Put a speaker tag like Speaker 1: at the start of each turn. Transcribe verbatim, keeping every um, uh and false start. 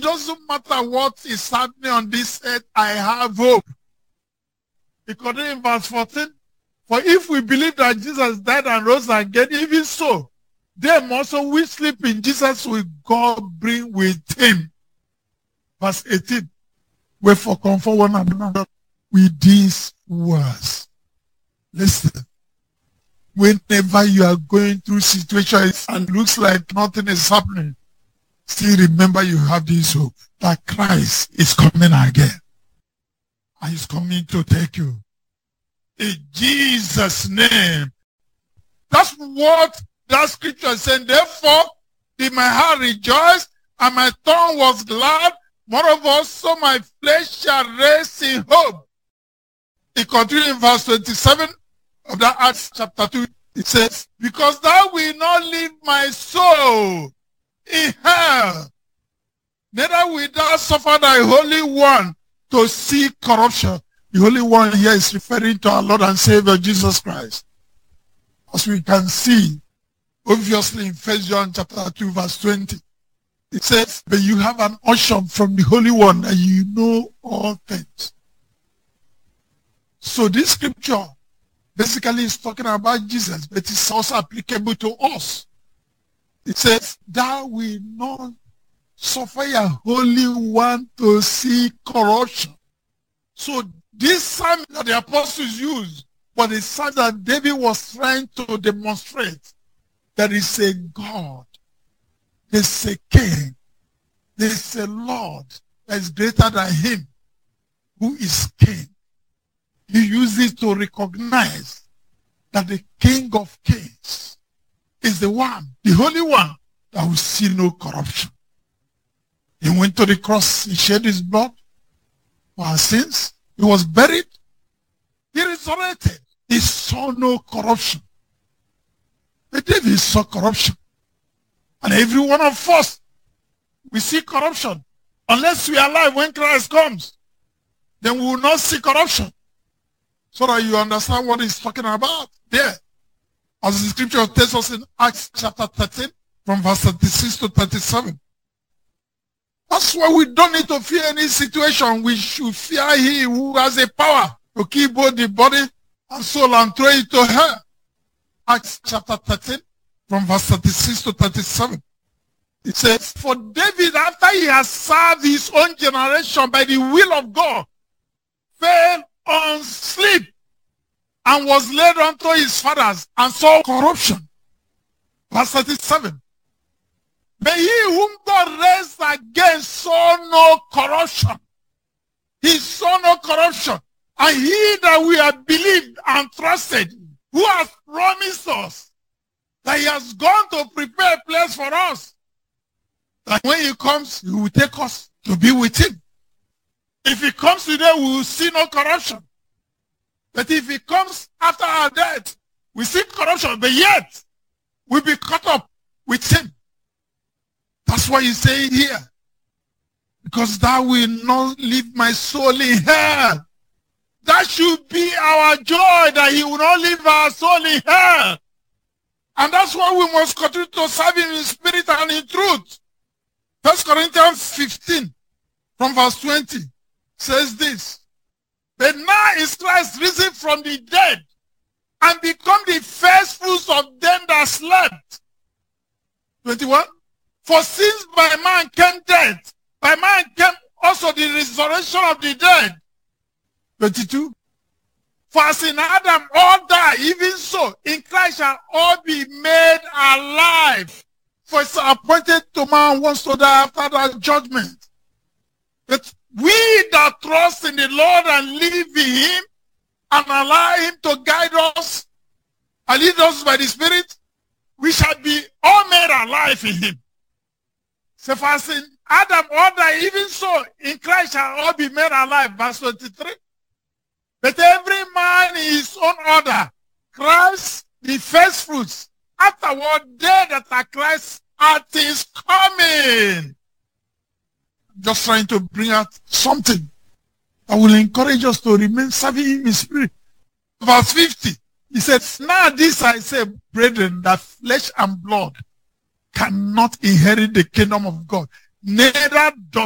Speaker 1: doesn't matter what is happening on this earth, I have hope. It continues in verse fourteen. For if we believe that Jesus died and rose again, even so, them also we sleep in Jesus will God bring with him. Verse eighteen. Wherefore comfort one another with these words. Listen. Whenever you are going through situations and looks like nothing is happening, still remember you have this hope that Christ is coming again. And he's coming to take you. In Jesus' name. That's what that scripture is saying. Therefore, did my heart rejoice, and my tongue was glad. Moreover, also my flesh shall rest in hope. It continues in verse twenty-seven of that Acts chapter two. It says, because thou wilt not leave my soul in hell, neither wilt thou suffer thy Holy One to see corruption. The Holy One here is referring to our Lord and Savior Jesus Christ. As we can see, obviously in First John chapter two, verse twenty, it says, but you have an unction from the Holy One and you know all things. So this scripture basically is talking about Jesus, but it's also applicable to us. It says, thou wilt not suffer a Holy One to see corruption. So this psalm that the apostles used was the psalm that David was trying to demonstrate there is a God, there's a king, there's a Lord that is greater than him, who is king. He uses to recognize that the King of Kings is the one, the Holy One, that will see no corruption. He went to the cross, he shed his blood for our sins, he was buried, he resurrected, he saw no corruption. But David saw corruption. And every one of us, we see corruption. Unless we are alive when Christ comes, then we will not see corruption. So that you understand what he's talking about there. As the scripture tells us in Acts chapter thirteen, from verse thirty-six to thirty-seven. That's why we don't need to fear any situation. We should fear him who has a power to keep both the body and soul and throw it to hell. Acts chapter thirteen, from verse thirty-six to thirty-seven. It says, for David, after he has served his own generation by the will of God, fell on sleep and was laid unto his fathers and saw corruption. Verse thirty-seven. But he whom God raised again saw no corruption. He saw no corruption. And he that we have believed and trusted, who has promised us that he has gone to prepare a place for us, that when he comes, he will take us to be with him. If he comes today, we will see no corruption. But if he comes after our death, we see corruption, but yet we'll be caught up with him. That's why he's saying here, because thou wilt not leave my soul in hell. That should be our joy, that he will not leave our soul in hell. And that's why we must continue to serve him in spirit and in truth. First Corinthians fifteen, from verse twenty, says this. But now is Christ risen from the dead and become the first fruits of them that slept. twenty-one. For since by man came death, by man came also the resurrection of the dead. twenty-two. For as in Adam all die, even so in Christ shall all be made alive. For it's appointed to man once to die after that judgment. But we that trust in the Lord and live in him and allow him to guide us and lead us by the Spirit, we shall be all made alive in him. So for as in Adam all die, even so in Christ shall all be made alive. Verse twenty-three. But every man in his own order, Christ the first fruits, afterward they that are Christ at his coming. Just trying to bring out something that will encourage us to remain serving him in spirit. Verse fifty, he says, now this I say, brethren, that flesh and blood cannot inherit the kingdom of God, neither does